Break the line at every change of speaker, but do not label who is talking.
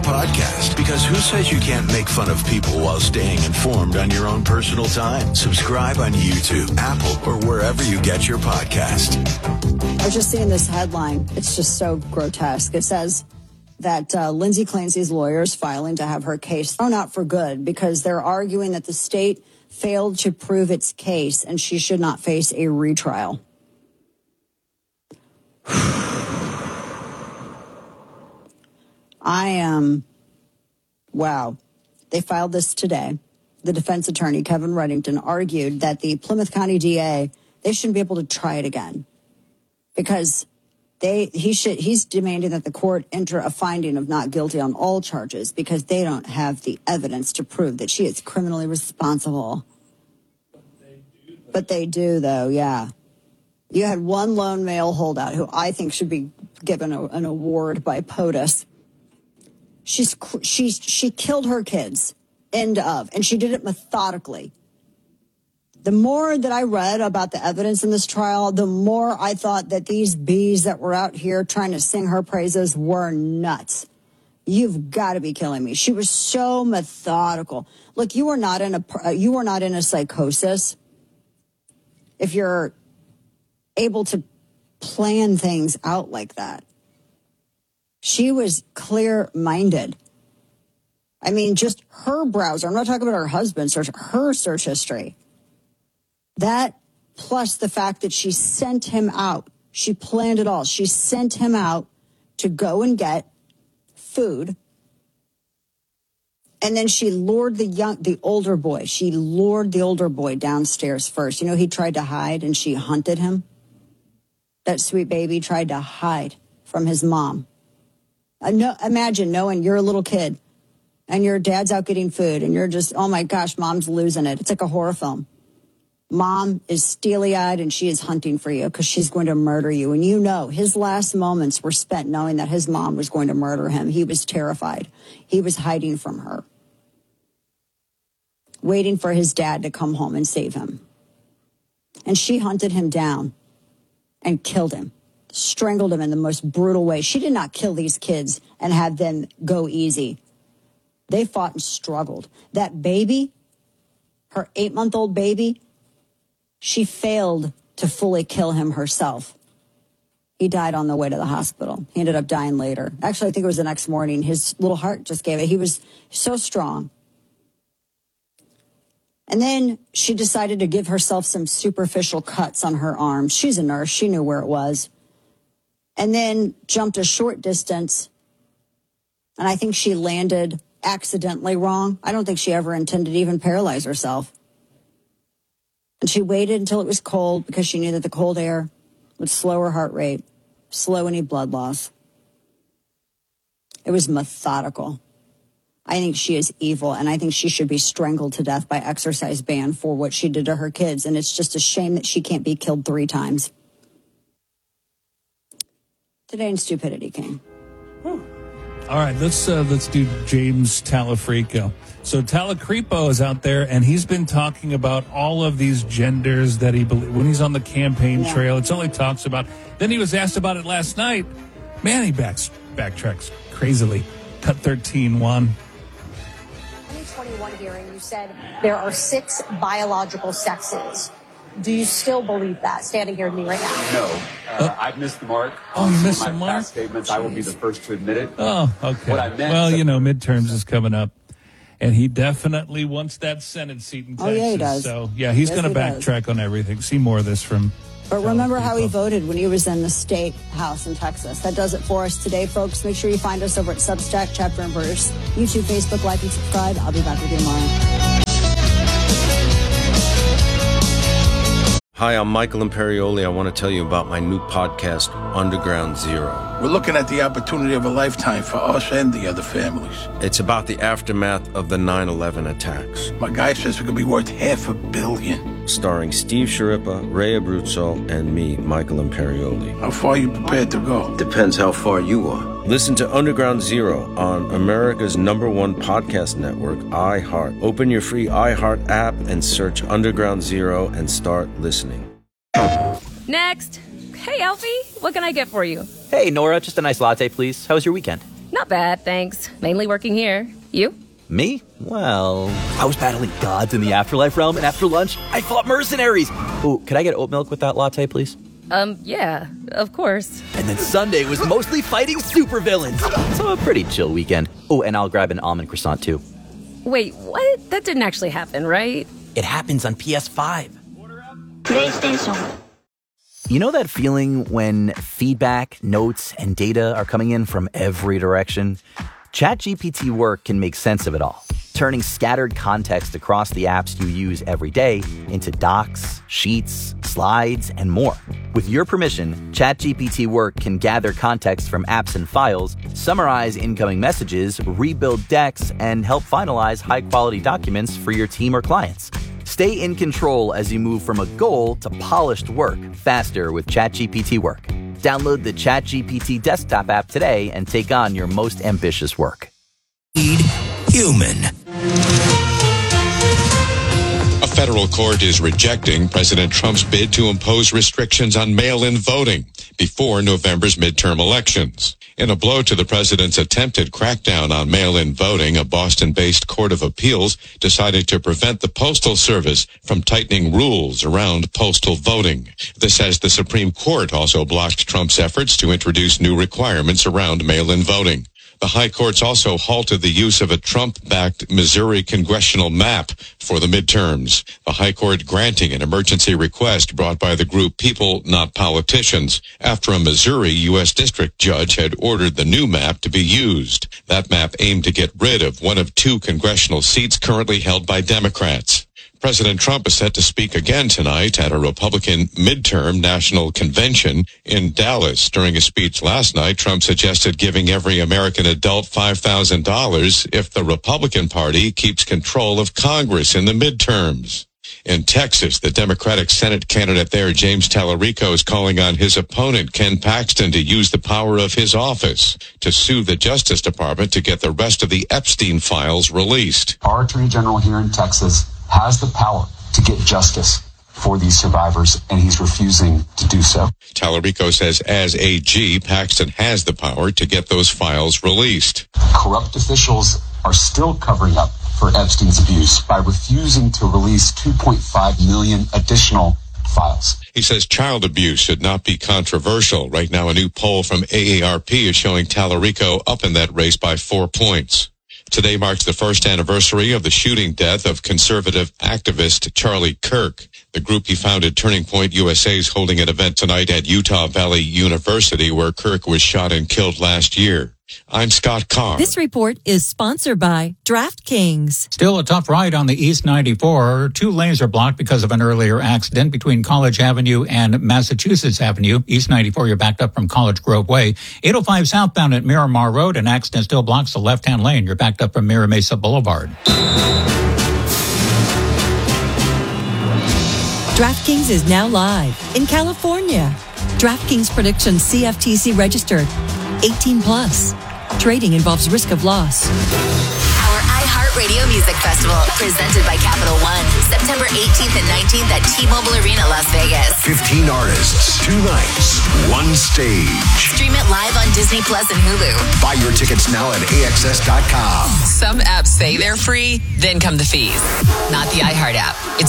Podcast, because who says you can't make fun of people while staying informed on your own personal time? Subscribe on YouTube, Apple, or wherever you get your podcast.
I was just seeing this headline. It's just so grotesque. It says that Lindsay Clancy's lawyers filing to have her case thrown out for good because they're arguing that the state failed to prove its case and she should not face a retrial. Wow. They filed this today. The defense attorney, Kevin Reddington, argued that the Plymouth County DA, they shouldn't be able to try it again because he's demanding that the court enter a finding of not guilty on all charges because they don't have the evidence to prove that she is criminally responsible. But they do, though, yeah. You had one lone male holdout who I think should be given an award by POTUS. She killed her kids, end of, and she did it methodically. The more that I read about the evidence in this trial, the more I thought that these bees that were out here trying to sing her praises were nuts. You've got to be killing me. She was so methodical. Look, you are not in a psychosis if you're able to plan things out like that. She was clear-minded. I mean, just her browser. I'm not talking about her husband's search, her search history. That plus the fact that she sent him out. She planned it all. She sent him out to go and get food. And then she lured the older boy. She lured the older boy downstairs first. You know, he tried to hide and she hunted him. That sweet baby tried to hide from his mom. Imagine knowing you're a little kid and your dad's out getting food and you're just, oh my gosh, mom's losing it. It's like a horror film. Mom is steely-eyed and she is hunting for you because she's going to murder you. And you know, his last moments were spent knowing that his mom was going to murder him. He was terrified. He was hiding from her, waiting for his dad to come home and save him. And she hunted him down and killed him, strangled him in the most brutal way. She did not kill these kids and have them go easy. They fought and struggled. That baby, her 8-month-old baby, she failed to fully kill him herself. He died on the way to the hospital. He ended up dying later. Actually, I think it was the next morning. His little heart just gave it. He was so strong. And then she decided to give herself some superficial cuts on her arm. She's a nurse. She knew where it was. And then jumped a short distance. And I think she landed accidentally wrong. I don't think she ever intended to even paralyze herself. And she waited until it was cold because she knew that the cold air would slow her heart rate, slow any blood loss. It was methodical. I think she is evil, and I think she should be strangled to death by exercise ban for what she did to her kids. And it's just a shame that she can't be killed 3 times. Today in Stupidity King.
All right, let's do James Talafrico. So Talacrepo is out there, and he's been talking about all of these genders that he believes when he's on the campaign trail. It's only talks about. Then he was asked about it last night. Man, he backtracks crazily. Cut 13, Juan.
2021 hearing, you said there are 6 biological sexes. Do you still believe that, standing here with me right now?
No. I've missed the mark.
Oh, you missed the mark?
Past statements, I will be the first to admit it.
Oh, okay.
What I meant
well, you know, midterms is coming up, and he definitely wants that Senate seat in Texas.
Oh, yeah, he does.
So, yeah, he's going to backtrack on everything. See more of this from...
But remember how he voted when he was in the state house in Texas. That does it for us today, folks. Make sure you find us over at Substack, Chapter and Verse, YouTube, Facebook, like, and subscribe. I'll be back with you tomorrow.
Hi, I'm Michael Imperioli. I want to tell you about my new podcast, Underground Zero.
We're looking at the opportunity of a lifetime for us and the other families.
It's about the aftermath of the 9/11 attacks.
My guy says we could be worth $500 million.
Starring Steve Sciarippa, Ray Abruzzo, and me, Michael Imperioli.
How far are you prepared to go?
Depends how far you are. Listen to Underground Zero on America's #1 podcast network, iHeart. Open your free iHeart app and search Underground Zero and start listening.
Next. Hey, Alfie, what can I get for you?
Hey, Nora, just a nice latte, please. How was your weekend?
Not bad, thanks. Mainly working here. You?
Me? Well, I was battling gods in the afterlife realm, and after lunch, I fought mercenaries. Ooh, could I get oat milk with that latte, please?
Yeah, of course.
And then Sunday was mostly fighting supervillains. So a pretty chill weekend. Oh, and I'll grab an almond croissant, too.
Wait, what? That didn't actually happen, right?
It happens on PS5.
PlayStation.
You know that feeling when feedback, notes, and data are coming in from every direction? ChatGPT Work can make sense of it all, turning scattered context across the apps you use every day into docs, sheets, slides, and more. With your permission, ChatGPT Work can gather context from apps and files, summarize incoming messages, rebuild decks, and help finalize high-quality documents for your team or clients. Stay in control as you move from a goal to polished work faster with ChatGPT Work. Download the ChatGPT desktop app today and take on your most ambitious work.
Human.
A federal court is rejecting President Trump's bid to impose restrictions on mail-in voting before November's midterm elections. In a blow to the president's attempted crackdown on mail-in voting, a Boston-based court of appeals decided to prevent the Postal Service from tightening rules around postal voting. This as the Supreme Court also blocked Trump's efforts to introduce new requirements around mail-in voting. The high courts also halted the use of a Trump-backed Missouri congressional map for the midterms. The high court granting an emergency request brought by the group People Not Politicians after a Missouri U.S. district judge had ordered the new map to be used. That map aimed to get rid of one of 2 congressional seats currently held by Democrats. President Trump is set to speak again tonight at a Republican midterm national convention in Dallas. During a speech last night, Trump suggested giving every American adult $5,000 if the Republican Party keeps control of Congress in the midterms. In Texas, the Democratic Senate candidate there, James Tallarico, is calling on his opponent, Ken Paxton, to use the power of his office to sue the Justice Department to get the rest of the Epstein files released.
Our Attorney General here in Texas has the power to get justice for these survivors, and he's refusing to do so.
Tallarico says as AG, Paxton has the power to get those files released.
Corrupt officials are still covering up for Epstein's abuse by refusing to release 2.5 million additional files.
He says child abuse should not be controversial. Right now, a new poll from AARP is showing Tallarico up in that race by 4 points. Today marks the first anniversary of the shooting death of conservative activist Charlie Kirk. The group he founded, Turning Point USA, is holding an event tonight at Utah Valley University where Kirk was shot and killed last year. I'm Scott Carr.
This report is sponsored by DraftKings.
Still a tough ride on the East 94. 2 lanes are blocked because of an earlier accident between College Avenue and Massachusetts Avenue. East 94, you're backed up from College Grove Way. 805 southbound at Miramar Road. An accident still blocks the left-hand lane. You're backed up from Mira Mesa Boulevard.
DraftKings is now live in California. DraftKings predictions CFTC registered. 18 plus. Trading involves risk of loss.
Our iHeartRadio Music Festival, presented by Capital One, September 18th and 19th at T-Mobile Arena, Las Vegas.
15 artists, 2 nights, 1 stage.
Stream it live on Disney Plus and Hulu.
Buy your tickets now at AXS.com.
Some apps say they're free, then come the fees. Not the iHeart app. It's